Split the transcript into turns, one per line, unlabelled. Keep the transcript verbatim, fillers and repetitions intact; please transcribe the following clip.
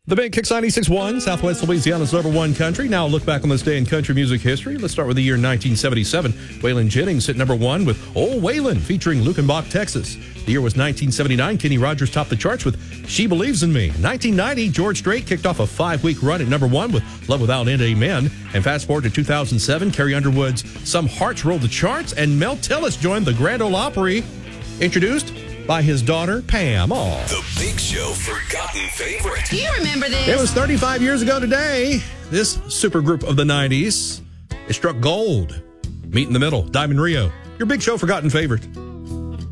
The Big Kicks ninety-six point one, Southwest Louisiana's number one country. Now a look back on this day in country music history. Let's start with the year nineteen seventy-seven. Waylon Jennings hit number one with Old Waylon featuring Luckenbach, Texas. The year was nineteen seventy-nine. Kenny Rogers topped the charts with She Believes in Me. nineteen ninety, George Strait kicked off a five-week run at number one with Love Without End, Amen. And fast forward to two thousand seven, Carrie Underwood's Some Hearts rolled the charts, and Mel Tillis joined the Grand Ole Opry, introduced by his daughter, Pam. Aww.
The Big Show Forgotten Favorite.
Do you remember this?
It was thirty-five years ago today. This supergroup of the nineties, it struck gold. Meet in the Middle, Diamond Rio, your Big Show Forgotten Favorite.